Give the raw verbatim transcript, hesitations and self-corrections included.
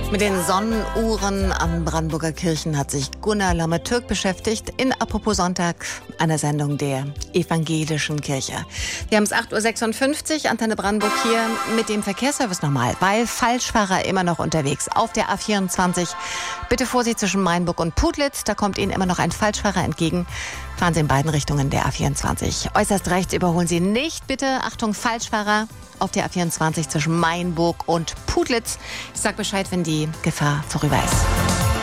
Mit den Sonnenuhren an Brandenburger Kirchen hat sich Gunnar Lamme-Türk beschäftigt in Apropos Sonntag, einer Sendung der Evangelischen Kirche. Wir haben es acht Uhr sechsundfünfzig, Antenne Brandenburg hier mit dem Verkehrsservice nochmal, weil Falschfahrer immer noch unterwegs auf der A vierundzwanzig. Bitte Vorsicht zwischen Mainburg und Putlitz, da kommt Ihnen immer noch ein Falschfahrer entgegen. Fahren Sie in beiden Richtungen der A vierundzwanzig. Äußerst rechts überholen Sie nicht, bitte. Achtung, Falschfahrer auf der A vierundzwanzig zwischen Mainburg und Putlitz. Ich sag Bescheid, wenn die Gefahr vorüber ist.